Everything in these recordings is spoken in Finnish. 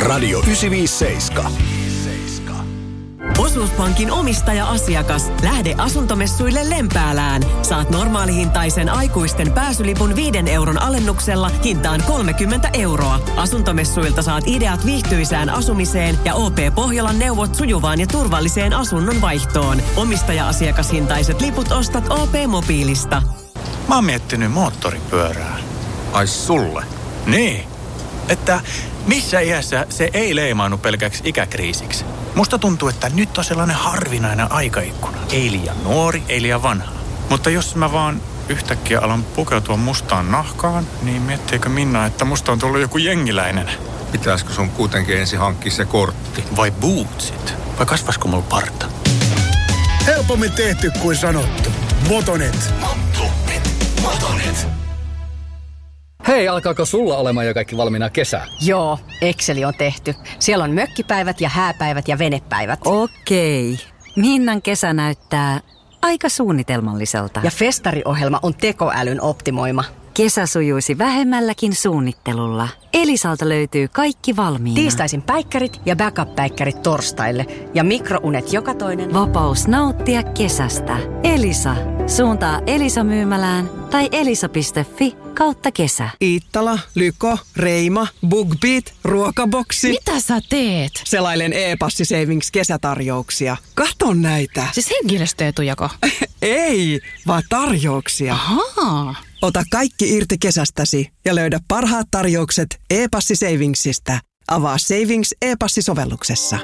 Radio 957. Osuuspankin omistaja-asiakas. Lähde asuntomessuille Lempäälään. Saat normaalihintaisen aikuisten pääsylipun 5 euron alennuksella hintaan 30 euroa. Asuntomessuilta saat ideat viihtyisään asumiseen ja OP Pohjolan neuvot sujuvaan ja turvalliseen asunnon vaihtoon. Omistaja-asiakashintaiset liput ostat OP Mobiilista. Mä oon miettinyt moottoripyörää. Ai sulle? Niin, että missä iässä se ei leimaannu pelkäksi ikäkriisiksi. Musta tuntuu, että nyt on sellainen harvinainen aikaikkuna. Ei liian nuori, ei liian vanha. Mutta jos mä vaan yhtäkkiä alan pukeutua mustaan nahkaan, niin miettiikö Minna, että musta on tullut joku jengiläinen? Pitäisikö sun kuitenkin ensin hankkia se kortti? Vai bootsit? Vai kasvaisiko mulla parta? Helpommin tehty kuin sanottu. Motonet. Motonet. Hei, alkaako sulla olemaan jo kaikki valmiina kesää? Joo, Exceli on tehty. Siellä on mökkipäivät ja hääpäivät ja venepäivät. Okei. Minnan kesä näyttää aika suunnitelmalliselta. Ja festariohjelma on tekoälyn optimoima. Kesä sujuisi vähemmälläkin suunnittelulla. Elisalta löytyy kaikki valmiina. Tiistaisin päikkärit ja backup-päikkärit torstaille. Ja mikrounet joka toinen. Vapaus nauttia kesästä. Elisa. Suuntaa Elisa-myymälään tai elisa.fi/kesä. Iittala, Lyko, Reima, BookBeat, Ruokaboksi. Mitä sä teet? Selailen e-passi Savings kesätarjouksia. Katon näitä. Siis henkilöstöetujako? Ei, vaan tarjouksia. Ahaa. Ota kaikki irti kesästäsi ja löydä parhaat tarjoukset e-passi Savingsista. Avaa Savings e-passi-sovelluksessa.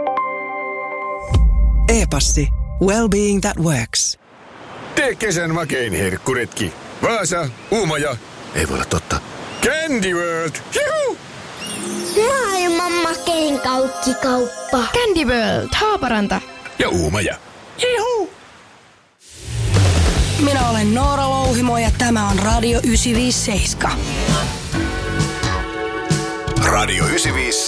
E-passi. Wellbeing that works. Tee kesän makein herkkuretki. Vaasa, Uumaja. Ei voi olla totta. Candy World. Juhu! Maailman makein kauppikauppa. Candy World, Haaparanta. Ja Uumaja. Juhu! Minä olen Noora Louhimo ja tämä on Radio 957. Radio 957.